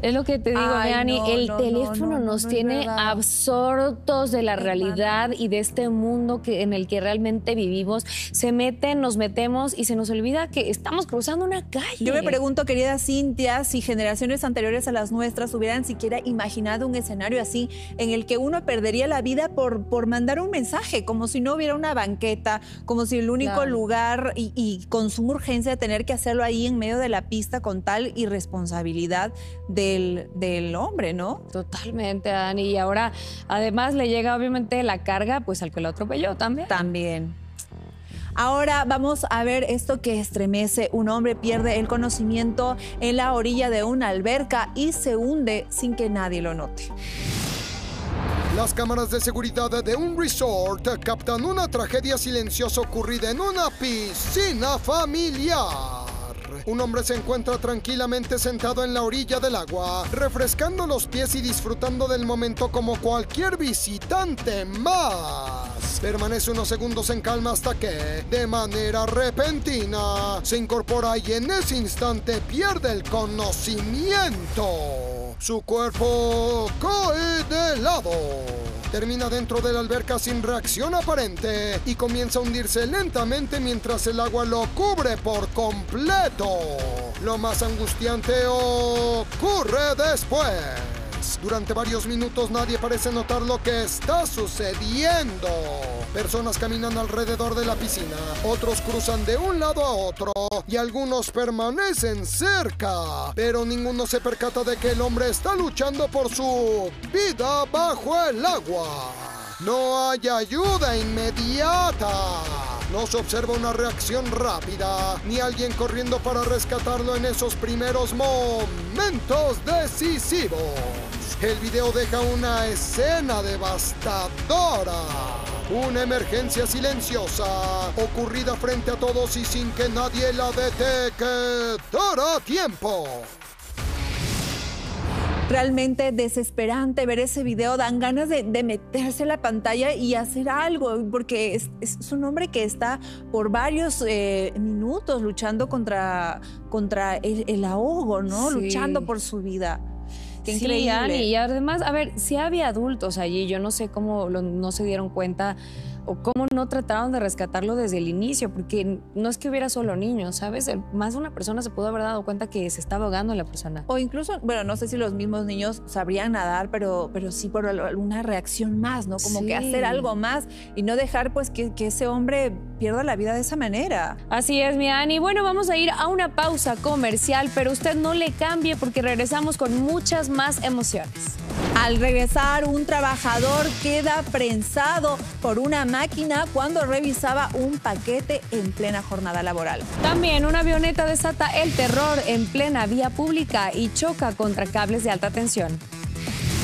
Es lo que te digo, Dani, el teléfono nos tiene absortos de la realidad y de este mundo en el que realmente vivimos. Se meten, nos metemos y se nos olvida que estamos cruzando una calle. Yo me pregunto, querida Cintia, si generaciones anteriores a las nuestras hubieran siquiera imaginado un escenario así en el que uno perdería la vida por mandar un mensaje, como si no hubiera una banqueta, como si el único lugar y con suma urgencia tener que hacerlo ahí en medio de la pista con tal irresponsabilidad del hombre, ¿no? Totalmente, Dani. Y ahora, además, le llega obviamente la carga pues al que lo atropelló también. También. Ahora vamos a ver esto que estremece. Un hombre pierde el conocimiento en la orilla de una alberca y se hunde sin que nadie lo note. Las cámaras de seguridad de un resort captan una tragedia silenciosa ocurrida en una piscina familiar. Un hombre se encuentra tranquilamente sentado en la orilla del agua, refrescando los pies y disfrutando del momento como cualquier visitante más. Permanece unos segundos en calma hasta que, de manera repentina, se incorpora y en ese instante pierde el conocimiento. Su cuerpo cae de lado. Termina dentro de la alberca sin reacción aparente y comienza a hundirse lentamente mientras el agua lo cubre por completo. Lo más angustiante ocurre después. Durante varios minutos nadie parece notar lo que está sucediendo. Personas caminan alrededor de la piscina, otros cruzan de un lado a otro y algunos permanecen cerca. Pero ninguno se percata de que el hombre está luchando por su vida bajo el agua. No hay ayuda inmediata. No se observa una reacción rápida, ni alguien corriendo para rescatarlo en esos primeros momentos decisivos. El video deja una escena devastadora. Una emergencia silenciosa, ocurrida frente a todos y sin que nadie la detectara a tiempo. Realmente desesperante ver ese video, dan ganas de meterse en la pantalla y hacer algo, porque es un hombre que está por varios minutos luchando contra el ahogo, ¿no? Sí. Luchando por su vida. Qué Sí, increíble. Ani, y además, a ver, si había adultos allí, yo no sé cómo no se dieron cuenta o cómo no trataron de rescatarlo desde el inicio, porque no es que hubiera solo niños, ¿sabes? Más de una persona se pudo haber dado cuenta que se estaba ahogando la persona. O incluso, bueno, no sé si los mismos niños sabrían nadar, pero sí por alguna reacción más, ¿no? Como que hacer algo más y no dejar pues que ese hombre pierda la vida de esa manera. Así es, mi Ani. Bueno, vamos a ir a una pausa comercial, pero usted no le cambie porque regresamos con muchas más emociones. Al regresar, un trabajador queda prensado por una máquina cuando revisaba un paquete en plena jornada laboral. También una avioneta desata el terror en plena vía pública y choca contra cables de alta tensión.